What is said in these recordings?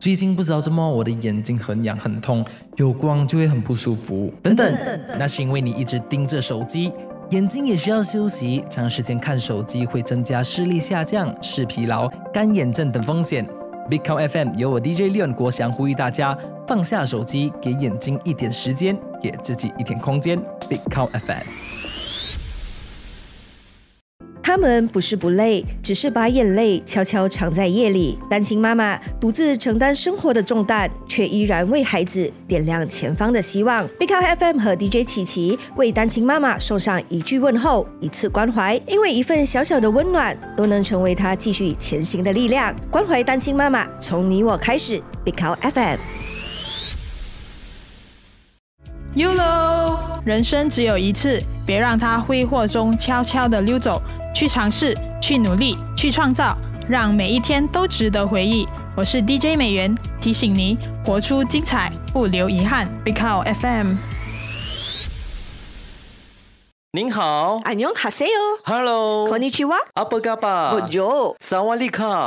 最近不知道怎么我的眼睛很痒很痛，有光就会很不舒服，等等，那是因为你一直盯着手机。眼睛也需要休息，长时间看手机会增加视力下降、视疲劳、干眼症等风险。Big Cow FM 由我 DJ Leon 国祥呼吁大家放下手机，给眼睛一点时间，给自己一点空间。Big Cow FM。 他们不是不累，只是把眼泪悄悄藏在夜里。单亲妈妈独自承担生活的重担，却依然为孩子点亮前方的希望。Big Cow FM 和 DJ 琪琪为单亲妈妈送上一句问候，一次关怀，因为一份小小的温暖，都能成为她继续前行的力量。关怀单亲妈妈，从你我开始。Big Cow FM。YOLO， 人生只有一次，别让它挥霍中悄悄地溜走。去尝试，去努力，去创造，让每一天都值得回忆。我是 DJ 美元，提醒你活出精彩，不留遗憾。Big Cow FM。 您好， 안녕하세요。 Hello， konnichiwa， apa kabar， Bonjour， Sawadika，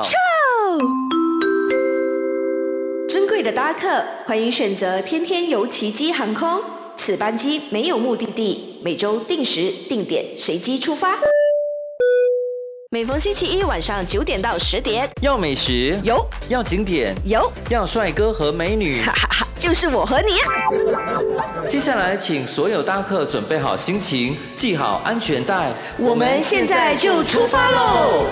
尊贵的搭客，欢迎选择天天游奇迹航空。此班机没有目的地，每周定时定点随机出发。每逢星期一晚上9点到10点， 要美食有， 要景点有， 要帅哥和美女， 哈哈哈，就是我和你。 接下来请所有搭客准备好心情，系好安全带， 我们现在就出发喽！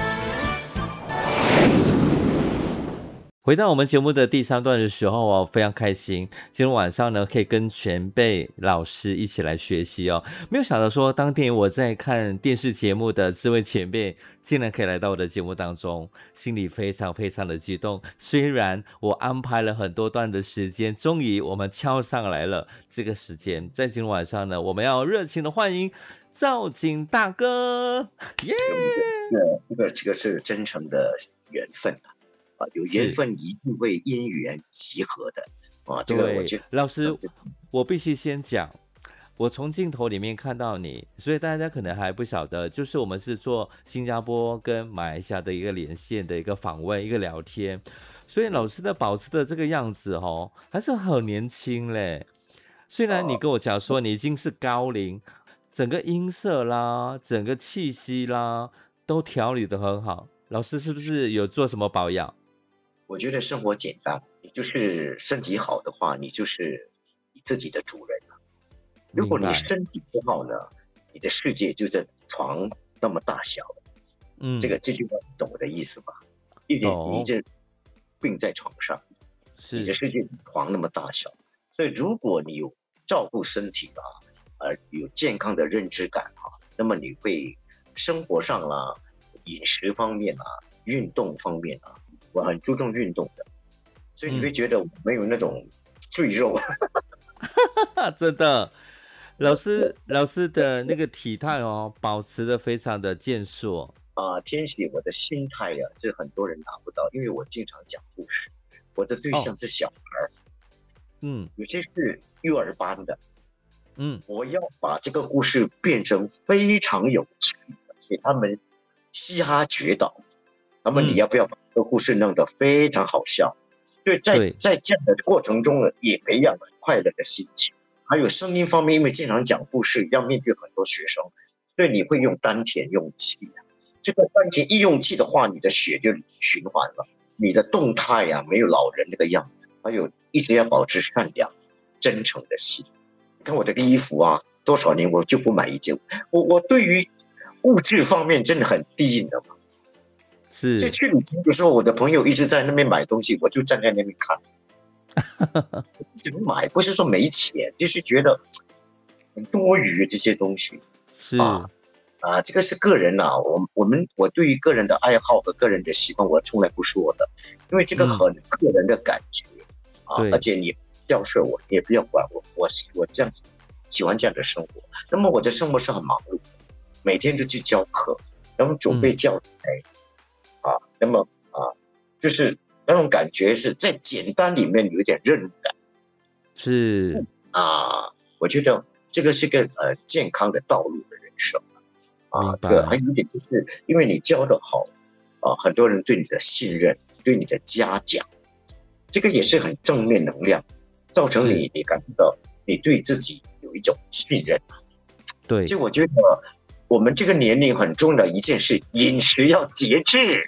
回到我们节目的第3段的时候哦，非常开心，今天晚上呢可以跟前辈老师一起来学习哦。没有想到说，当天我在看电视节目的这位前辈，竟然可以来到我的节目当中，心里非常非常的激动。虽然我安排了很多段的时间，终于我们敲上来了这个时间，在今天晚上呢，我们要热情的欢迎赵景大哥，耶！ 这个是真诚的缘分有缘分一定会因缘集合的这个我觉得老师，我必须先讲，我从镜头里面看到你，所以大家可能还不晓得，就是我们是做新加坡跟马来西亚的一个连线的一个访问，一个聊天，所以老师的保持的这个样子还是很年轻嘞。虽然你跟我讲说你已经是高龄，整个音色啦，整个气息啦，都调理得很好。老师是不是有做什么保养？ 我觉得生活简单，你就是身体好的话，你就是你自己的主人了。如果你身体不好呢，你的世界就在床那么大小。这句话你懂我的意思吧？你这病在床上，你的世界床那么大小，所以如果你有照顾身体有健康的认知感那么你会生活上饮食方面运动方面我很注重运动的，所以你会觉得我没有那种赘肉真的，老师的那个体态保持得非常的健硕天喜，我的心态是很多人拿不到，因为我经常讲故事，我的对象是小孩有些是幼儿班的我要把这个故事变成非常有趣的，给他们嘻哈绝倒。那么你要不要把这个故事弄得非常好笑？所以在这样的过程中呢，也培养快乐的心情。还有声音方面，因为经常讲故事，要面对很多学生，所以你会用丹田用气。这个丹田一用气的话，你的血就循环了，你的动态没有老人那个样子。还有一直要保持善良、真诚的心。你看我这个衣服多少年我就不买一件。我对于物质方面真的很低，你知道吗？ 是。 在去旅行的时候，我的朋友一直在那边买东西，我就站在那边看。怎么买？不是说没钱，就是觉得很多余这些东西。 是这个是个人我对于个人的爱好和个人的习惯，我从来不说的，因为这个很个人的感觉而且你教授我，你也不要管我这样喜欢这样的生活。那么我的生活是很忙碌的，每天都去教课，然后准备教材那么就是那种感觉是在简单里面有一点任务感。 是我觉得这个是个健康的道路的人生对，还有一点就是因为你教得好很多人对你的信任，对你的嘉奖这个也是很正面能量，造成你感觉到你对自己有一种信任。 对， 所以我觉得我们这个年龄很重要的一件事，饮食要节制。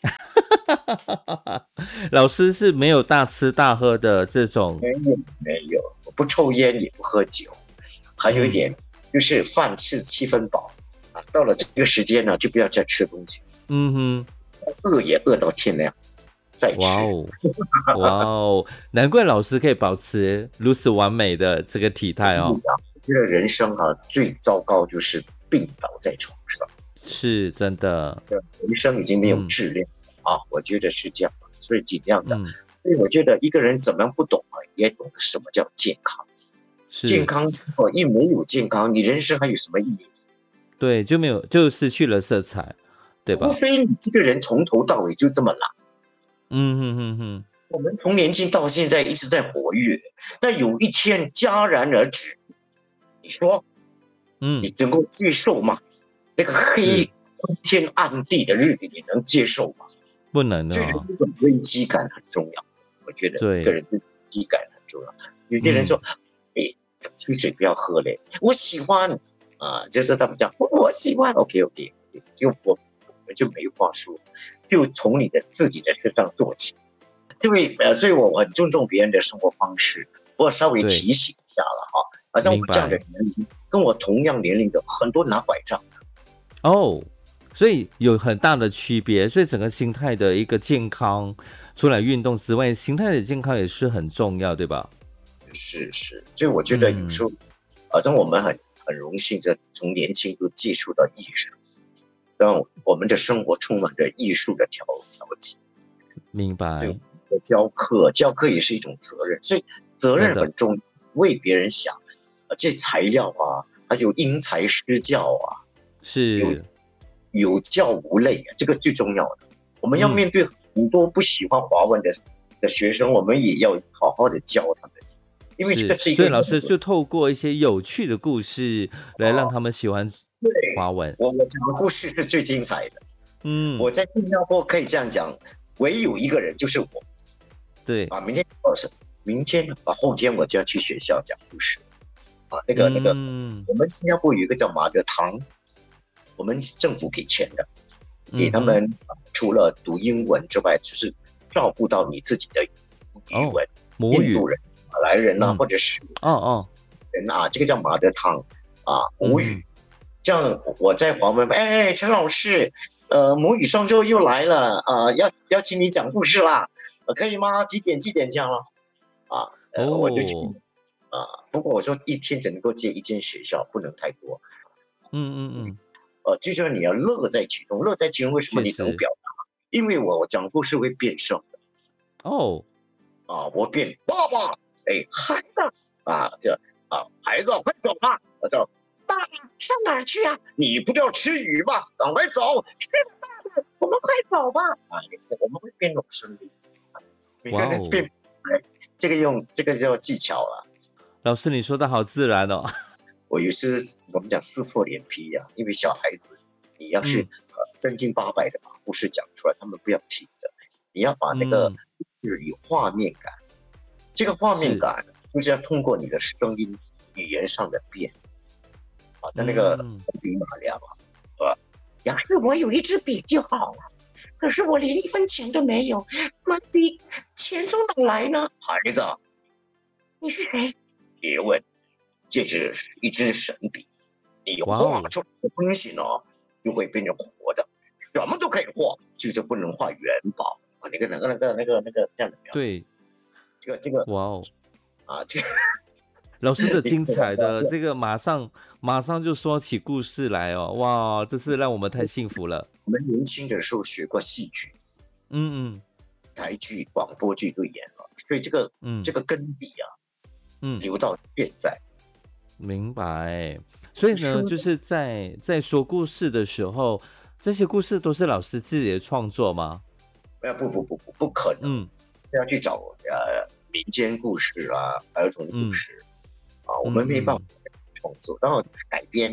老师是没有大吃大喝的这种？ 没有，我不抽烟也不喝酒，还有一点就是饭吃7分饱啊，到了这个时间呢，就不要再吃东西。饿也饿到天亮再吃。 哇哦，难怪老师可以保持如此完美的这个体态哦。 我觉得人生最糟糕就是病倒在床上， 是真的， 人生已经没有质量我觉得是这样，所以尽量的。所以我觉得一个人怎么样不懂也懂得什么叫健康。健康一没有健康，你人生还有什么意义？ 对，就失去了色彩，对吧？ 除非你这个人从头到尾就这么懒。我们从年轻到现在一直在活跃，但有一天戛然而止，你说，你能够接受吗？那个黑昏天暗地的日子，你能接受吗？ 不能的。 这种危机感很重要，我觉得一个人对危机感很重要。有些人说，汽水不要喝嘞，我喜欢就是他们讲，我喜欢 ，OK， 就我们就没话说，就从你自己的身上做起。所以我很尊重别人的生活方式，我稍微提醒一下了好像我这样的年龄，跟我同样年龄的很多拿拐杖所以有很大的区别。所以整个心态的一个健康，除了运动之外，心态的健康也是很重要，对吧？ 是，所以我觉得有时候，当我们很荣幸的从年轻就接触到艺术，让我们的生活充满着艺术的调剂。 明白。 教课也是一种责任，所以责任很重要，为别人想，这材料还有因材施教是有教无类这个最重要的。我们要面对很多不喜欢华文的学生，我们也要好好的教他们，因为这个是一个。 所以老师就透过一些有趣的故事来让他们喜欢华文。 我讲的故事是最精彩的。我在新加坡可以这样讲，唯有一个人就是我。 对明天后天我就要去学校讲故事那个我们新加坡有一个叫马德堂，我们政府给钱的，给他们除了读英文之外，就是照顾到你自己的语文， 母语， 印度人、马来人或者是人这个叫马德堂母语。这样我在华文陈老师母语双周又来了要请你讲故事啦。可以吗？几点这样了我就去不过我说一天只能够接一间学校，不能太多。就说你要乐在其中，为什么你能表达？因为我讲故事会变声的。我变爸爸，孩子孩子快走吧，我叫爸爸上哪儿去你不就要吃鱼吗？赶快走，是的爸爸，我们快走吧我们会变那种声音。每个人变这个叫技巧了。 老师你说的好自然哦。 我有时我们讲撕破脸皮因为小孩子你要是真经八百的把故事讲出来，他们不要听的，你要把那个有画面感，这个画面感就是要通过你的声音语言上的变那个比马良要是我有一支笔就好了，可是我连1分钱都没有，买笔钱从哪来呢？孩子，你是谁？别问，这是一支神笔，你画出来的东西呢，就会变成活的，什么都可以画，就是不能画元宝那个这样的。 对， 这个这个老师的精彩的这个马上就说起故事来哇，这是让我们太幸福了。 我们年轻的时候学过戏剧，台剧、广播剧都演了，所以这个根底留到现在。 明白。所以呢，就是在说故事的时候，这些故事都是老师自己的创作吗？ 不可能，要去找民间故事儿童故事我们没办法创作，然后改编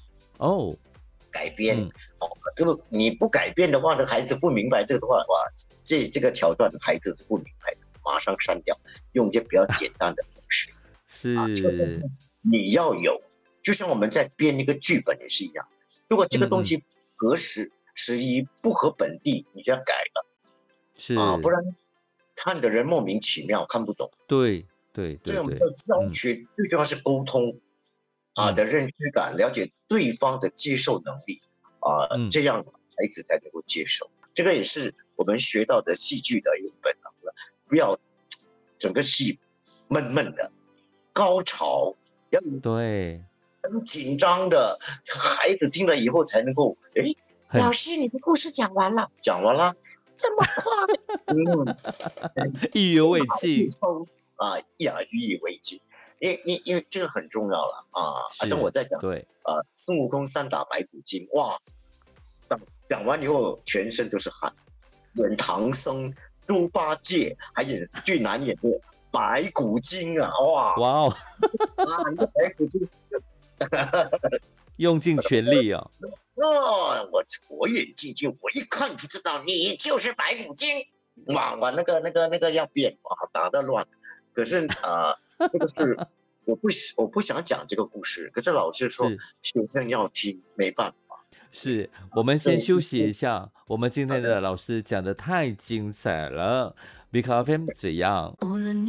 这个你不改变的话，孩子不明白这个的话这个桥段孩子是不明白的，马上删掉，用一些比较简单的方式。 是， 你要有，就像我们在编一个剧本也是一样，如果这个东西合时宜不合本地，你就要改了， 是不然看的人莫名其妙看不懂。 对， 所以我们在教学最重要是沟通的认知感，了解对方的接受能力这样孩子才能够接受。这个也是我们学到的戏剧的一个本能了，不要整个戏闷闷的，高潮要对很紧张的，孩子听了以后才能够老师你的故事讲完了，这么快， 意犹未尽意犹未尽。因为这个很重要了好像我在讲孙悟空3打白骨精，哇，讲完以后全身都是汗，演唐僧、猪八戒，还演最难演的白骨精哇哦， 你的白骨精用尽全力我眼进去，我一看就知道你就是白骨精，哇，那个要变打得乱，可是这个是我不想讲这个故事，可是老师说学生要听，没办法。 是，我们先休息一下。我们今天的老师讲的太精彩了，BKFM 怎样？无论你